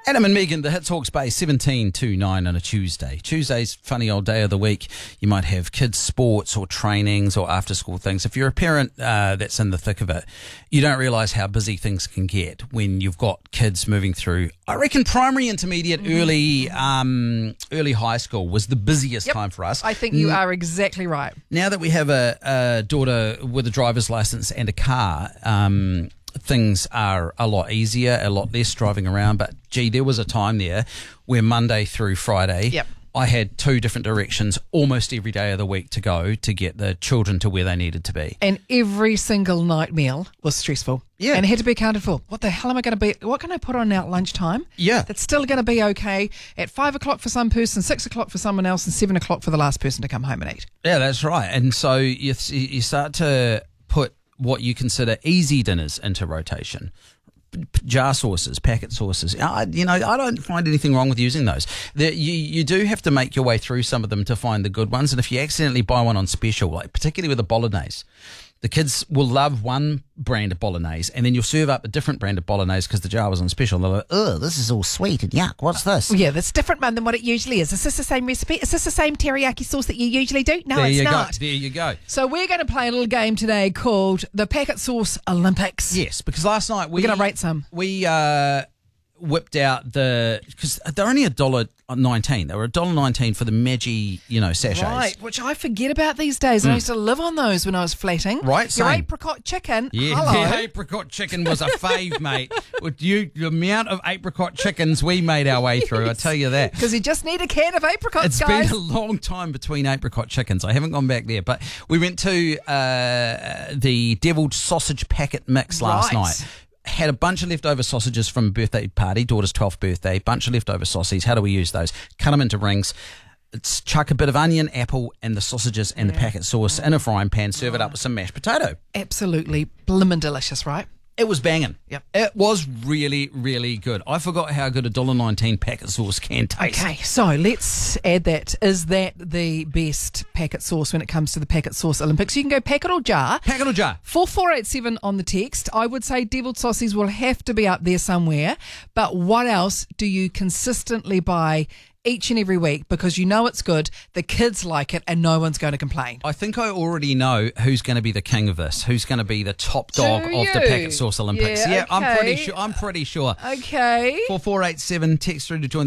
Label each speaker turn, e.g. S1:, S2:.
S1: Adam and Megan, the Hits Hawke's Bay, 17 to 9 on a Tuesday. Tuesday's funny old day of the week. You might have kids' sports or trainings or after-school things. If you're a parent that's in the thick of it, you don't realise how busy things can get when you've got kids moving through. I reckon primary, intermediate, early high school was the busiest time for us.
S2: I think you are exactly right.
S1: Now that we have a daughter with a driver's licence and a car, things are a lot easier, a lot less driving around. But, gee, there was a time there where Monday through Friday, I had 2 different directions almost every day of the week to go to get the children to where they needed to be.
S2: And every single night meal was stressful. Yeah. And it had to be accounted for. What the hell am I going to be? What can I put on now at lunchtime?
S1: Yeah.
S2: That's still going to be okay at 5 o'clock for some person, 6 o'clock for someone else, and 7 o'clock for the last person to come home and eat.
S1: Yeah, that's right. And so you start to put what you consider easy dinners into rotation. Jar sauces, packet sauces. I don't find anything wrong with using those. You do have to make your way through some of them to find the good ones. And if you accidentally buy one on special, like particularly with a bolognese, the kids will love one brand of bolognese, and then you'll serve up a different brand of bolognese because the jar was on special. They're like, "Oh, this is all sweet and yuck. What's this?"
S2: Yeah, that's different, man, than what it usually is. Is this the same recipe? Is this the same teriyaki sauce that you usually do? No, it's not.
S1: There you go.
S2: So we're going to play a little game today called the Packet Sauce Olympics.
S1: Yes, because last night
S2: we're going to rate some.
S1: We whipped out because they're only $1.19. They were $1.19 for the Maggi, sachets.
S2: Right, which I forget about these days. I used to live on those when I was flatting.
S1: Right, same.
S2: Your apricot chicken.
S1: Yeah,
S2: hello.
S1: The apricot chicken was a fave, mate. With the amount of apricot chickens we made our way through, I tell you that.
S2: Because you just need a can of apricots,
S1: It's
S2: guys.
S1: been a long time between apricot chickens. I haven't gone back there, but we went to the deviled sausage packet mix last night. Had a bunch of leftover sausages from a birthday party, daughter's 12th birthday, bunch of leftover sausages. How do we use those? Cut them into rings. Chuck a bit of onion, apple, and the sausages and the packet sauce in a frying pan. Serve it up with some mashed potato.
S2: Absolutely blimmin' delicious, right?
S1: It was banging.
S2: Yep.
S1: It was really, really good. I forgot how good a $1.19 packet sauce can taste.
S2: Okay, so let's add that. Is that the best packet sauce when it comes to the Packet Sauce Olympics? You can go packet or jar.
S1: Packet or jar.
S2: 4487 on the text. I would say deviled sausages will have to be up there somewhere. But what else do you consistently buy each and every week because you know it's good, the kids like it, and no one's going to complain?
S1: I think I already know who's going to be the king of this, who's going to be the top dog of the Packet Sauce Olympics.
S2: Yeah, okay.
S1: I'm pretty sure.
S2: Okay.
S1: 4487, text through to join